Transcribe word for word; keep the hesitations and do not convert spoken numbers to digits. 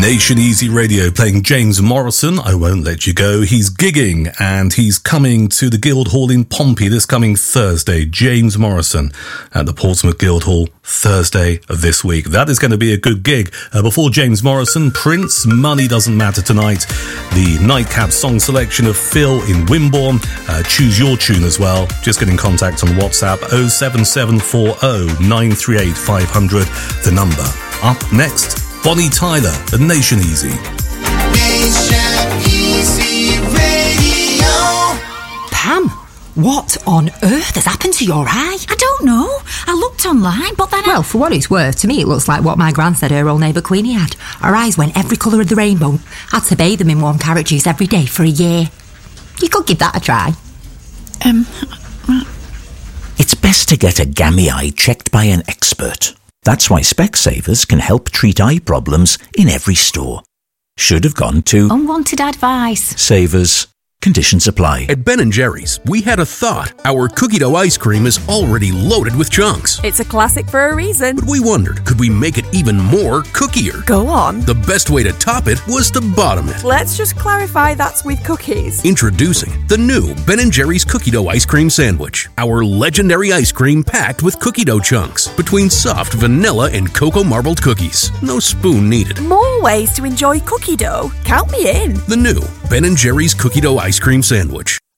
Nation Easy Radio playing James Morrison, I Won't Let You Go. He's gigging and he's coming to the Guildhall in Pompey this coming Thursday. James Morrison at the Portsmouth Guildhall Thursday of this week. That is going to be a good gig. Uh, before James Morrison, Prince, Money Doesn't Matter Tonight. The Nightcap song selection of Phil in Wimborne. Uh, choose your tune as well. Just get in contact on WhatsApp oh seven seven four oh nine three eight five hundred, the number. Up next, Bonnie Tyler at Nation Easy. Nation Easy Radio. Pam, what on earth has happened to your eye? I don't know. I looked online, but then I... Well, for what it's worth, to me it looks like what my gran said her old neighbour Queenie had. Her eyes went every colour of the rainbow. Had to bathe them in warm carrot juice every day for a year. You could give that a try. Um... It's best to get a gammy eye checked by an expert. That's why Specsavers can help treat eye problems in every store. Should have gone to Unwanted advice. Savers. Conditions apply. At Ben and Jerry's, we had a thought. Our cookie dough ice cream is already loaded with chunks. It's a classic for a reason. But we wondered, could we make it even more cookier? Go on. The best way to top it was to bottom it. Let's just clarify that's with cookies. Introducing the new Ben and Jerry's cookie dough ice cream sandwich. Our legendary ice cream packed with cookie dough chunks between soft vanilla and cocoa marbled cookies. No spoon needed. More ways to enjoy cookie dough. Count me in. The new Ben and Jerry's cookie dough ice cream sandwich.